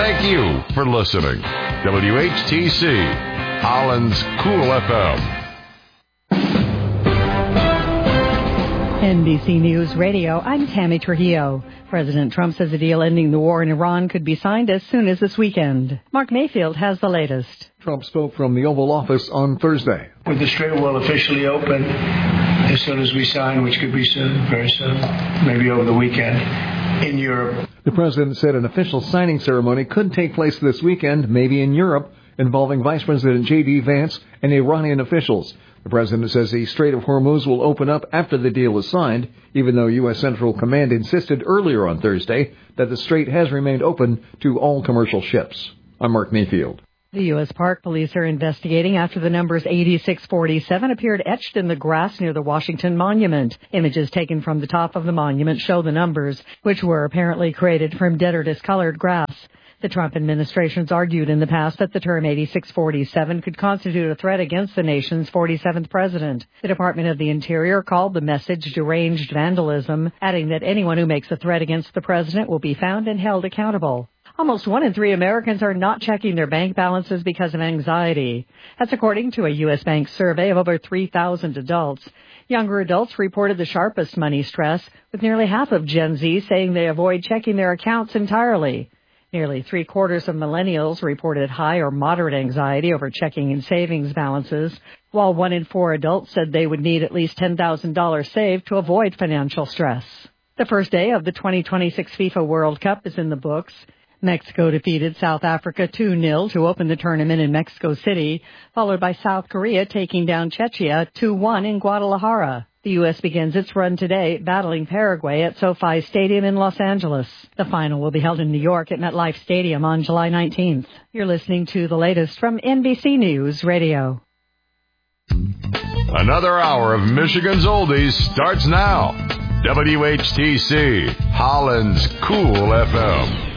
Thank you for listening. WHTC, Holland's Cool FM. NBC News Radio, I'm Tammy Trujillo. President Trump says a deal ending the war in Iran could be signed as soon as this weekend. Mark Mayfield has the latest. Trump spoke from the Oval Office on Thursday. With the Strait will officially open as soon as we sign, which could be soon, very soon, maybe over the weekend, in Europe. The president said an official signing ceremony could take place this weekend, maybe in Europe, involving Vice President J.D. Vance and Iranian officials. The president says the Strait of Hormuz will open up after the deal is signed, even though U.S. Central Command insisted earlier on Thursday that the strait has remained open to all commercial ships. I'm Mark Mayfield. The U.S. Park Police are investigating after the numbers 8647 appeared etched in the grass near the Washington Monument. Images taken from the top of the monument show the numbers, which were apparently created from dead or discolored grass. The Trump administration's argued in the past that the term 8647 could constitute a threat against the nation's 47th president. The Department of the Interior called the message deranged vandalism, adding that anyone who makes a threat against the president will be found and held accountable. Almost 1 in 3 Americans are not checking their bank balances because of anxiety. That's according to a U.S. Bank survey of over 3,000 adults. Younger adults reported the sharpest money stress, with nearly half of Gen Z saying they avoid checking their accounts entirely. Nearly 3/4 of millennials reported high or moderate anxiety over checking and savings balances, while 1 in 4 adults said they would need at least $10,000 saved to avoid financial stress. The first day of the 2026 FIFA World Cup is in the books. Mexico defeated South Africa 2-0 to open the tournament in Mexico City, followed by South Korea taking down Czechia 2-1 in Guadalajara. The U.S. begins its run today, battling Paraguay at SoFi Stadium in Los Angeles. The final will be held in New York at MetLife Stadium on July 19th. You're listening to the latest from NBC News Radio. Another hour of Michigan's Oldies starts now. WHTC, Holland's Cool FM.